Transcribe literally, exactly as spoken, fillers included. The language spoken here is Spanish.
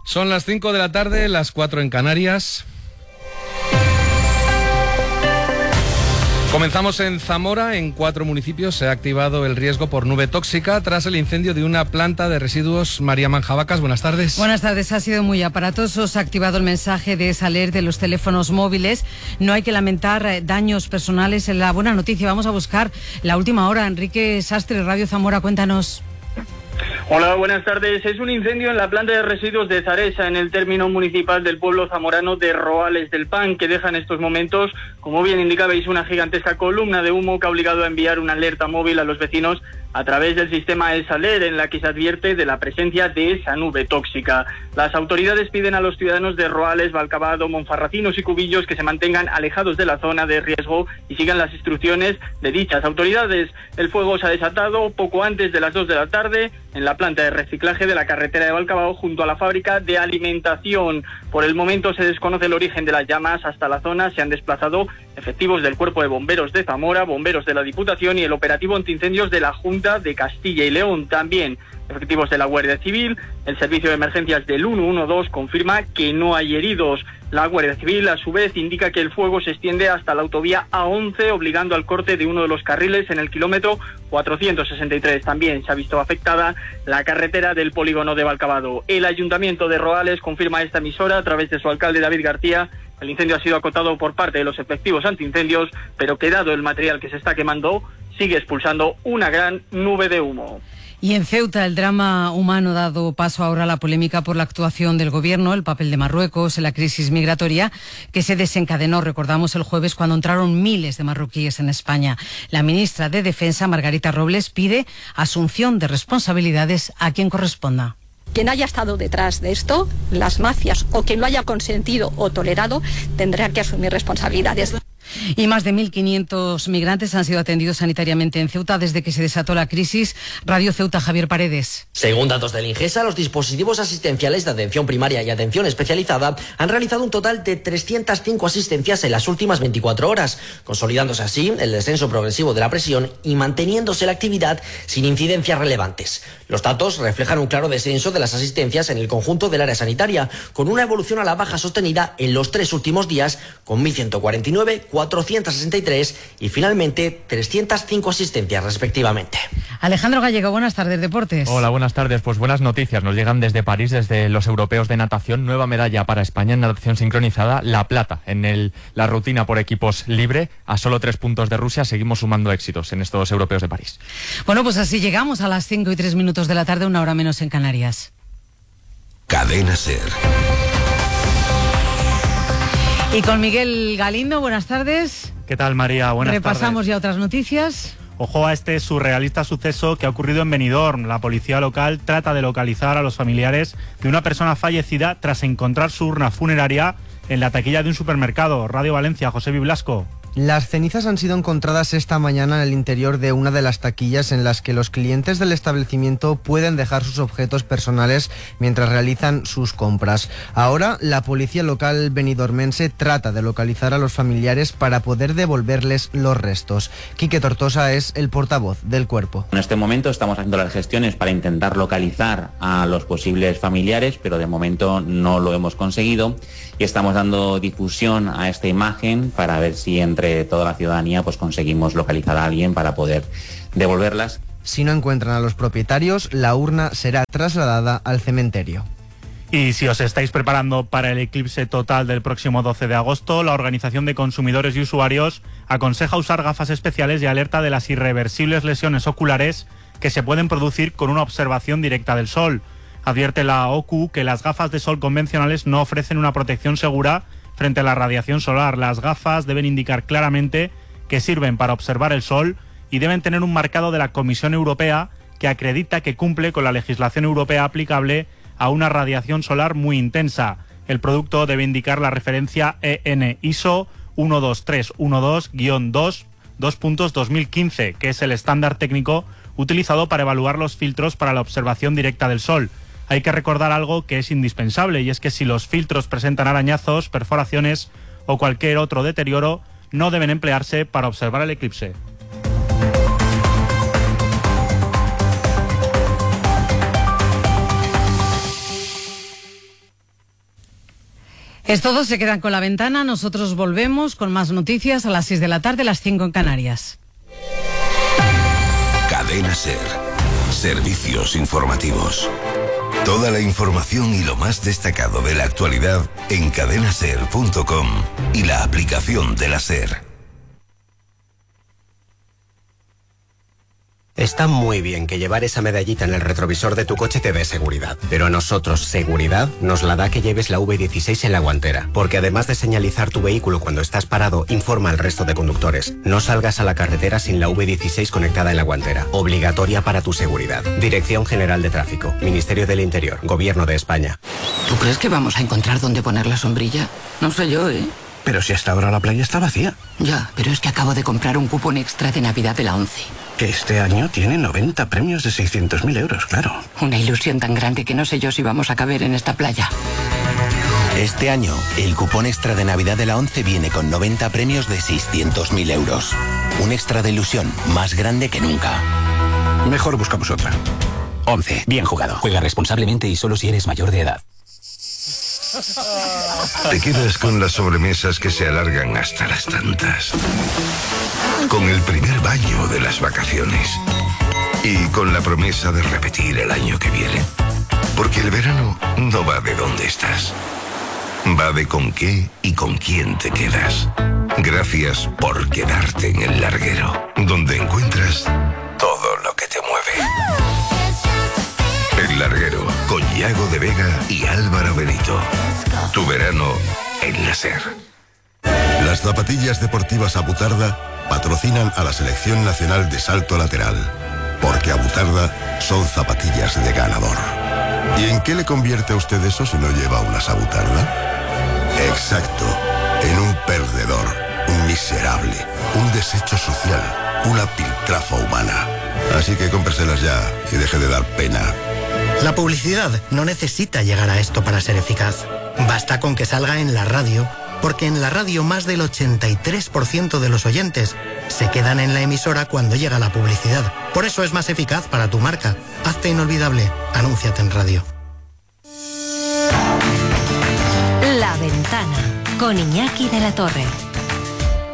Son las cinco de la tarde, las cuatro en Canarias. Comenzamos en Zamora. En cuatro municipios se ha activado el riesgo por nube tóxica tras el incendio de una planta de residuos. María Manjabacas, buenas tardes. Buenas tardes, ha sido muy aparatoso. Se ha activado el mensaje de salir de los teléfonos móviles. No hay que lamentar daños personales. La buena noticia, vamos a buscar la última hora. Enrique Sastre, Radio Zamora, cuéntanos. Hola, buenas tardes. Es un incendio en la planta de residuos de Zaresa, en el término municipal del pueblo zamorano de Roales del Pan, que deja en estos momentos, como bien indicabais, una gigantesca columna de humo que ha obligado a enviar una alerta móvil a los vecinos a través del sistema ESALER, en la que se advierte de la presencia de esa nube tóxica. Las autoridades piden a los ciudadanos de Roales, Valcabado, Monfarracinos y Cubillos que se mantengan alejados de la zona de riesgo y sigan las instrucciones de dichas autoridades. El fuego se ha desatado poco antes de las dos de la tarde en la planta de reciclaje de la carretera de Valcabado, junto a la fábrica de alimentación. Por el momento se desconoce el origen de las llamas. Hasta la zona se han desplazado efectivos del Cuerpo de Bomberos de Zamora, bomberos de la Diputación y el operativo antiincendios de la Junta de Castilla y León. También efectivos de la Guardia Civil. El servicio de emergencias del uno uno dos confirma que no hay heridos. La Guardia Civil, a su vez, indica que el fuego se extiende hasta la autovía A once, obligando al corte de uno de los carriles en el kilómetro cuatrocientos sesenta y tres. También se ha visto afectada la carretera del polígono de Valcabado. El Ayuntamiento de Roales confirma a esta emisora, a través de su alcalde David García, el incendio ha sido acotado por parte de los efectivos antiincendios, pero que dado el material que se está quemando, sigue expulsando una gran nube de humo. Y en Ceuta, el drama humano ha dado paso ahora a la polémica por la actuación del gobierno, el papel de Marruecos en la crisis migratoria que se desencadenó, recordamos, el jueves cuando entraron miles de marroquíes en España. La ministra de Defensa, Margarita Robles, pide asunción de responsabilidades a quien corresponda. Quien haya estado detrás de esto, las mafias, o quien lo haya consentido o tolerado, tendrá que asumir responsabilidades. Y más de mil quinientos migrantes han sido atendidos sanitariamente en Ceuta desde que se desató la crisis. Radio Ceuta, Javier Paredes. Según datos del Ingesa, los dispositivos asistenciales de atención primaria y atención especializada han realizado un total de trescientas cinco asistencias en las últimas veinticuatro horas, consolidándose así el descenso progresivo de la presión y manteniéndose la actividad sin incidencias relevantes. Los datos reflejan un claro descenso de las asistencias en el conjunto del área sanitaria, con una evolución a la baja sostenida en los tres últimos días, con mil ciento cuarenta y nueve, cuatrocientos sesenta y tres y finalmente trescientas cinco asistencias respectivamente. Alejandro Gallego, buenas tardes, Deportes. Hola, buenas tardes. Pues buenas noticias. Nos llegan desde París, desde los europeos de natación. Nueva medalla para España en natación sincronizada, la plata en el, la rutina por equipos libre. A solo tres puntos de Rusia seguimos sumando éxitos en estos europeos de París. Bueno, pues así llegamos a las cinco y tres minutos de la tarde, una hora menos en Canarias. Cadena SER. Y con Miguel Galindo, buenas tardes. ¿Qué tal, María? Buenas tardes. Repasamos ya otras noticias. Ojo a este surrealista suceso que ha ocurrido en Benidorm. La policía local trata de localizar a los familiares de una persona fallecida tras encontrar su urna funeraria en la taquilla de un supermercado. Radio Valencia, José Biblasco. Las cenizas han sido encontradas esta mañana en el interior de una de las taquillas en las que los clientes del establecimiento pueden dejar sus objetos personales mientras realizan sus compras. Ahora, la policía local benidormense trata de localizar a los familiares para poder devolverles los restos. Quique Tortosa es el portavoz del cuerpo. En este momento estamos haciendo las gestiones para intentar localizar a los posibles familiares, pero de momento no lo hemos conseguido y estamos dando difusión a esta imagen para ver si entre entre toda la ciudadanía pues conseguimos localizar a alguien para poder devolverlas. Si no encuentran a los propietarios, la urna será trasladada al cementerio. Y si os estáis preparando para el eclipse total del próximo doce de agosto, la Organización de Consumidores y Usuarios aconseja usar gafas especiales y alerta de las irreversibles lesiones oculares que se pueden producir con una observación directa del sol. Advierte la O C U que las gafas de sol convencionales no ofrecen una protección segura frente a la radiación solar. Las gafas deben indicar claramente que sirven para observar el sol y deben tener un marcado de la Comisión Europea que acredita que cumple con la legislación europea aplicable a una radiación solar muy intensa. El producto debe indicar la referencia E N I S O uno dos tres uno dos guión dos dos puntos dos mil quince, que es el estándar técnico utilizado para evaluar los filtros para la observación directa del sol. Hay que recordar algo que es indispensable, y es que si los filtros presentan arañazos, perforaciones o cualquier otro deterioro, no deben emplearse para observar el eclipse. Es todo, se quedan con La Ventana. Nosotros volvemos con más noticias a las seis de la tarde, las cinco en Canarias. Cadena SER. Servicios informativos. Toda la información y lo más destacado de la actualidad en cadena ser punto com y la aplicación de la SER. Está muy bien que llevar esa medallita en el retrovisor de tu coche te dé seguridad, pero a nosotros seguridad nos la da que lleves la V dieciséis en la guantera, porque además de señalizar tu vehículo cuando estás parado, informa al resto de conductores. No salgas a la carretera sin la V dieciséis conectada en la guantera, obligatoria para tu seguridad. Dirección General de Tráfico, Ministerio del Interior, Gobierno de España. ¿Tú crees que vamos a encontrar dónde poner la sombrilla? No sé yo, ¿eh? Pero si hasta ahora la playa está vacía. Ya, pero es que acabo de comprar un cupón extra de Navidad de la ONCE. Que este año tiene noventa premios de seiscientos mil euros, claro. Una ilusión tan grande que no sé yo si vamos a caber en esta playa. Este año, el cupón extra de Navidad de la ONCE viene con noventa premios de seiscientos mil euros. Un extra de ilusión más grande que nunca. Mejor buscamos otra. ONCE. Bien jugado. Juega responsablemente y solo si eres mayor de edad. Te quedas con las sobremesas que se alargan hasta las tantas. Con el primer baño de las vacaciones. Y con la promesa de repetir el año que viene. Porque el verano no va de dónde estás. Va de con qué y con quién te quedas. Gracias por quedarte en el larguero, donde encuentras todo lo que te mueve. El Larguero, con Yago de Vega y Álvaro Benito. Tu verano en la SER. Las zapatillas deportivas Abutarda patrocinan a la Selección Nacional de Salto Lateral, porque Abutarda son zapatillas de ganador. ¿Y en qué le convierte a usted eso si no lleva unas Abutarda? Exacto, en un perdedor, un miserable, un desecho social, una piltrafa humana. Así que cómpreselas ya y deje de dar pena. La publicidad no necesita llegar a esto para ser eficaz. Basta con que salga en la radio, porque en la radio más del ochenta y tres por ciento de los oyentes se quedan en la emisora cuando llega la publicidad. Por eso es más eficaz para tu marca. Hazte inolvidable. Anúnciate en radio. La Ventana, con Iñaki de la Torre.